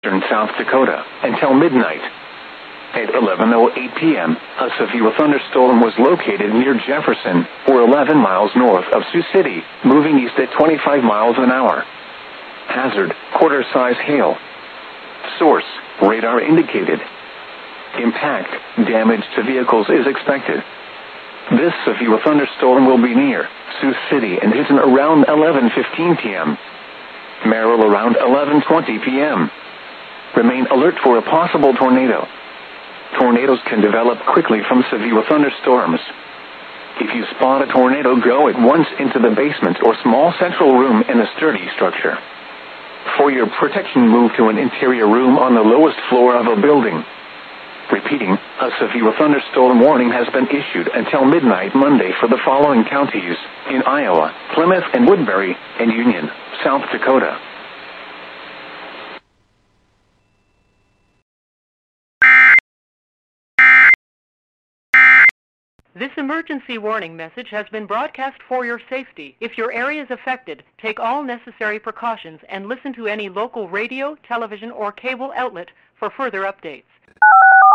in South Dakota until midnight. At 11:08 p.m., a severe thunderstorm was located near Jefferson, or 11 miles north of Sioux City, moving east at 25 miles an hour. Hazard, quarter-size hail. Source, radar indicated. Impact, damage to vehicles is expected. This severe thunderstorm will be near Sioux City and Hinton around 11:15 p.m. Merrill around 11:20 p.m. Remain alert for a possible tornado. Tornadoes can develop quickly from severe thunderstorms. If you spot a tornado, go at once into the basement or small central room in a sturdy structure. For your protection, move to an interior room on the lowest floor of a building. Repeating, a severe thunderstorm warning has been issued until midnight Monday for the following counties in Iowa: Plymouth and Woodbury, and Union, South Dakota. This emergency warning message has been broadcast for your safety. If your area is affected, take all necessary precautions and listen to any local radio, television, or cable outlet for further updates.